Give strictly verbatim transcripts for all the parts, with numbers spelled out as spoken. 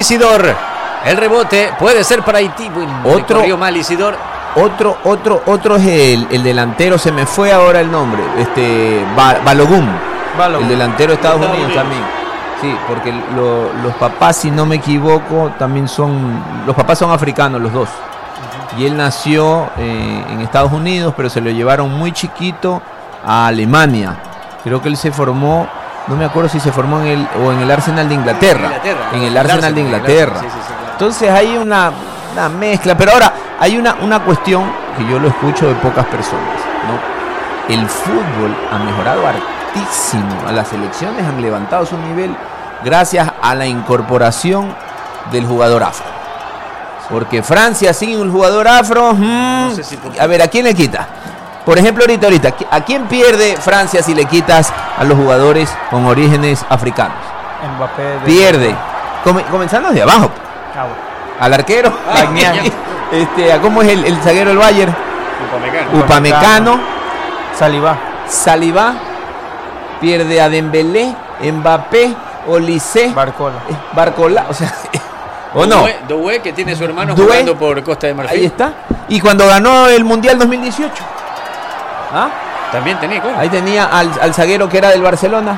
Isidor. El rebote puede ser para Haití. Bueno, otro mal Isidor. Otro, otro, otro es el, el delantero, se me fue ahora el nombre, este Ba- Balogun, Balogun, el delantero de Estados, Estados Unidos, Unidos también. Sí, porque lo, los papás, si no me equivoco, también son, los papás son africanos los dos. Uh-huh. Y él nació eh, en Estados Unidos, pero se lo llevaron muy chiquito a Alemania. Creo que él se formó, no me acuerdo si se formó en el o en el Arsenal de Inglaterra. Inglaterra en el, el Arsenal, Arsenal de Inglaterra. Sí, sí, sí, claro. Entonces hay una, una mezcla, pero ahora hay una, una cuestión que yo lo escucho de pocas personas, ¿no? El fútbol ha mejorado hartísimo, a las selecciones han levantado su nivel gracias a la incorporación del jugador afro. Porque Francia sin un jugador afro, mmm, no sé si a ver, ¿a quién le quita? Por ejemplo, ahorita, ahorita, ¿a quién pierde Francia si le quitas a los jugadores con orígenes africanos? Mbappé. De pierde. Com- comenzando desde abajo. Ah, bueno. Al arquero. Ah, este, ¿a cómo es el, el zaguero del Bayern? Upamecano. Upamecano. Saliba. Saliba. Pierde a Dembélé, Mbappé, Olise. Barcola. Eh, Barcola, o sea, ¿o no? Doué, Doué, que tiene su hermano Doué, jugando por Costa de Marfil. Ahí está. Y cuando ganó el Mundial dos mil dieciocho. ¿Ah? También tenía, ¿cómo? Ahí tenía al, al zaguero que era del Barcelona.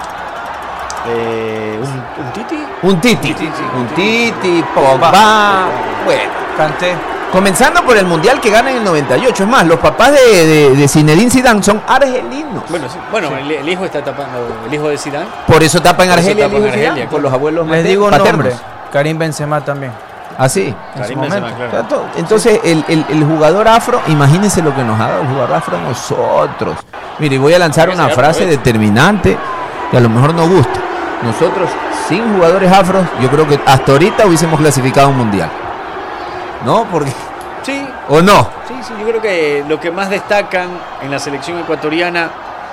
Eh, ¿un, ¿Un Titi? Un Titi. Sí, sí, sí, un Titi, Pogba. Bueno, Kanté. Comenzando por el Mundial que gana en el noventa y ocho. Es más, los papás de, de, de Zinedine Zidane son argelinos. Bueno, sí. Bueno sí. El, el hijo está tapando, el hijo de Zidane. Por eso tapa en Argelia, tapa en Argelia Zidane, por los abuelos Les digo un nombre, Karim Benzema también. ¿Ah, sí? Karim Benzema, claro. Entonces, el, el, el jugador afro, imagínense lo que nos ha dado el jugador afro a nosotros. Mire, voy a lanzar una frase determinante que a lo mejor no gusta. Nosotros, sin jugadores afros, yo creo que hasta ahorita hubiésemos clasificado un mundial. ¿No? Porque... Sí. ¿O no? Sí, sí, yo creo que lo que más destacan en la selección ecuatoriana,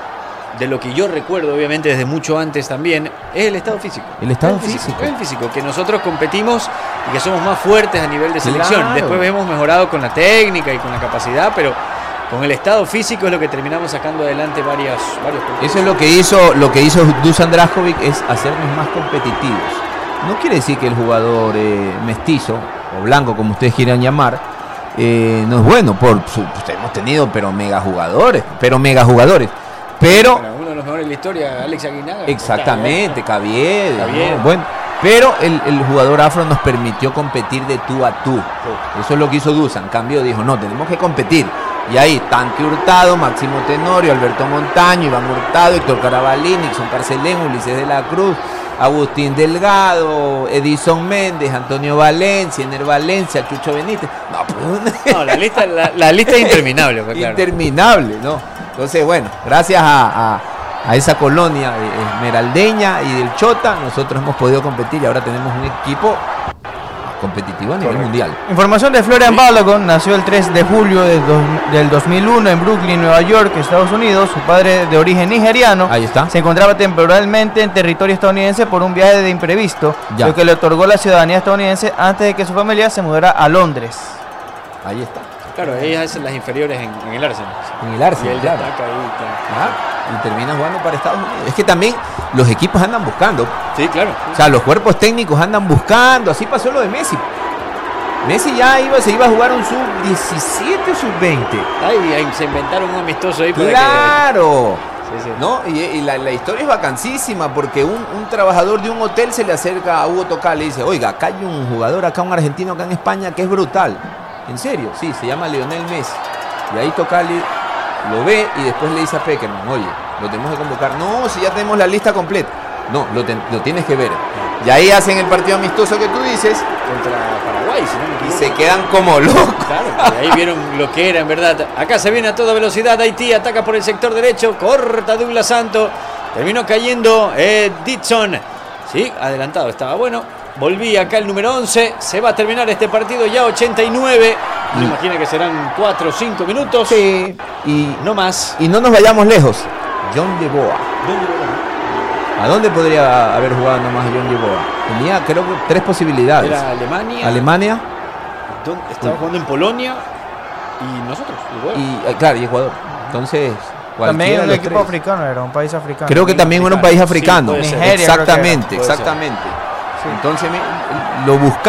de lo que yo recuerdo, obviamente, desde mucho antes también, es el estado físico. El estado el físico. físico. Es el físico, que nosotros competimos y que somos más fuertes a nivel de selección. Claro. Después hemos mejorado con la técnica y con la capacidad, pero con el estado físico es lo que terminamos sacando adelante varias, varios puntos. Eso es lo que hizo, lo que hizo Dusan Drašković, es hacernos más competitivos. No quiere decir que el jugador eh, mestizo o blanco, como ustedes quieran llamar, eh, no es bueno. Por su, pues, hemos tenido pero mega jugadores, pero mega jugadores. Pero bueno, uno de los mejores de la historia, Alex Aguinaga. Exactamente, Cavier. ¿no? Bueno, pero el, el jugador afro nos permitió competir de tú a tú. Eso es lo que hizo Dusan. Cambio, dijo, no, tenemos que competir. Y ahí, Tanque Hurtado, Máximo Tenorio, Alberto Montaño, Iván Hurtado, Héctor Carabalí, Nixon Carcelén, Ulises de la Cruz, Agustín Delgado, Edison Méndez, Antonio Valencia, Ener Valencia, Chucho Benítez. No, pues... no la, lista, la, la lista es interminable. Pues, claro. Interminable, ¿no? Entonces, bueno, gracias a, a, a esa colonia esmeraldeña y del Chota, nosotros hemos podido competir y ahora tenemos un equipo competitivo a nivel Correcto. mundial. Información de Florian Balogun, nació el tres de julio de do, del dos mil uno en Brooklyn, Nueva York, Estados Unidos. Su padre, de origen nigeriano, Ahí está. se encontraba temporalmente en territorio estadounidense por un viaje de imprevisto, ya. lo que le otorgó la ciudadanía estadounidense antes de que su familia se mudara a Londres. Ahí está. Claro, ellas hacen las inferiores en, en el Arsenal. En el Arsenal, y él claro. destaca ahí, claro. Ah, y termina jugando para Estados Unidos. Es que también los equipos andan buscando. Sí, claro. O sea, los cuerpos técnicos andan buscando. Así pasó lo de Messi. Messi ya iba, se iba a jugar un sub diecisiete o sub veinte. Ay, ahí se inventaron un amistoso ahí. Para ¡Claro! Que... Sí, sí. ¿No? Y, y la, la historia es vacancísima porque un, un trabajador de un hotel se le acerca a Hugo Tocal y le dice, oiga, acá hay un jugador, acá un argentino acá en España que es brutal. ¿En serio? Sí, se llama Lionel Messi. Y ahí Tocali lo ve y después le dice a Peckerman, oye, lo tenemos que convocar. No, si ya tenemos la lista completa. No, lo, ten, lo tienes que ver. Y ahí hacen el partido amistoso que tú dices. Contra Paraguay, si no me equivoco. Y se quedan como locos. Claro, y ahí vieron lo que era en verdad. Acá se viene a toda velocidad Haití, ataca por el sector derecho, corta Douglas Santos. Terminó cayendo eh, Dixon. Sí, adelantado, estaba bueno. Volví acá el número once. Se va a terminar este partido ya ochenta y nueve. Me imagino que serán cuatro o cinco minutos. Sí. Y no más. Y no nos vayamos lejos. John Yeboah. ¿A dónde podría haber jugado nomás John Yeboah? Tenía, creo que, tres posibilidades. Era Alemania. Alemania. Estaba jugando en Polonia. Y nosotros. Y, claro, y Ecuador. Entonces... También era un equipo tres. africano, era un país africano. Creo que también africano. era un país africano. Sí, Nigeria, exactamente, exactamente. Sí. Entonces me, lo buscamos.